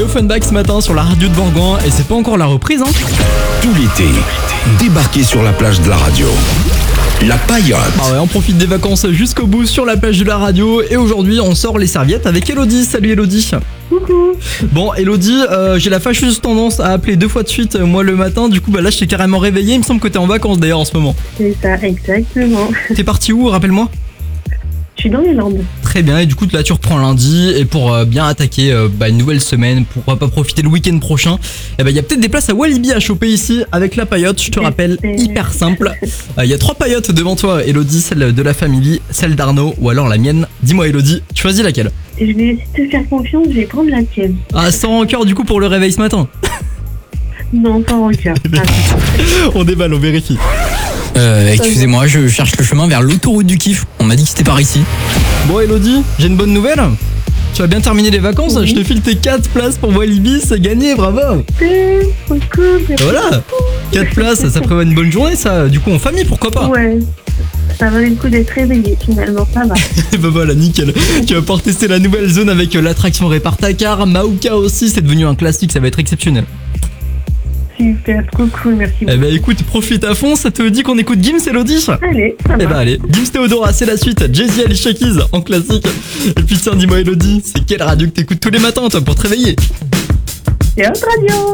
Offenbach ce matin sur la radio de Bourgoin et c'est pas encore la reprise hein. Tout l'été, débarquez sur la plage de la radio. La Paillote. Ah ouais, on profite des vacances jusqu'au bout sur la plage de la radio et aujourd'hui on sort les serviettes avec Elodie. Salut Elodie. Coucou. Bon Elodie, j'ai la fâcheuse tendance à appeler 2 fois de suite moi le matin, du coup bah là je t'ai carrément réveillé, il me semble que t'es en vacances d'ailleurs en ce moment. C'est ça, exactement. T'es parti où, rappelle-moi? Je suis dans les Landes. Très bien, et du coup là tu reprends lundi et pour bien attaquer une nouvelle semaine, pourquoi pas profiter le week-end prochain, et il y a peut-être des places à Walibi à choper ici avec la paillote, je te rappelle, hyper simple. Il y a 3 paillotes devant toi Elodie, celle de la famille, celle d'Arnaud ou alors la mienne. Dis-moi Elodie, tu choisis laquelle? Je vais essayer de te faire confiance, je vais prendre la tienne. Ah, sans rancœur du coup pour le réveil ce matin. Non, pas en cœur. On déballe, on vérifie. Excusez-moi, je cherche le chemin vers l'autoroute du kiff. On m'a dit que c'était par ici. Bon Elodie, j'ai une bonne nouvelle. Tu vas bien terminer les vacances, Oui. je te file tes 4 places pour Walibi, c'est gagné, bravo. Trop cool. Et voilà, 4 places, ça prévoit une bonne journée ça, du coup en famille pourquoi pas. Ouais. Ça valait le coup d'être réveillé finalement, ça va. Et bah voilà, nickel. Tu vas pouvoir tester la nouvelle zone avec l'attraction Répartacar, Maouka aussi, c'est devenu un classique, ça va être exceptionnel. Super, trop cool, merci Eh beaucoup. bah écoute, profite à fond, ça te dit qu'on écoute Gims Elodie? Allez, ça Eh va. bah allez, Gims Théodora, c'est la suite, Jay-Z Alicia Keys en classique. Et puis tiens, dis-moi Elodie, c'est quelle radio que t'écoutes tous les matins toi pour te réveiller? C'est autre radio.